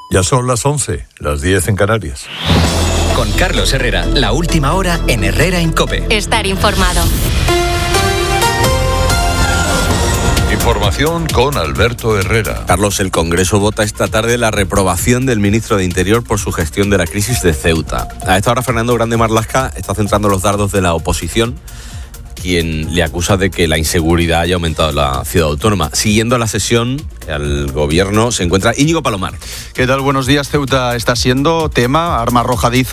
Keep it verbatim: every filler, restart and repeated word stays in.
Ya son las once, las diez en Canarias. Con Carlos Herrera, la última hora en Herrera en COPE. Estar informado. Información con Alberto Herrera. Carlos, el Congreso vota esta tarde la reprobación del ministro de Interior por su gestión de la crisis de Ceuta. A esta hora, Fernando Grande Marlaska está centrando los dardos de la oposición, quien le acusa de que la inseguridad haya aumentado en la ciudad autónoma. Siguiendo la sesión, al gobierno se encuentra Íñigo Palomar. ¿Qué tal? Buenos días. Ceuta está siendo tema, arma arrojadiza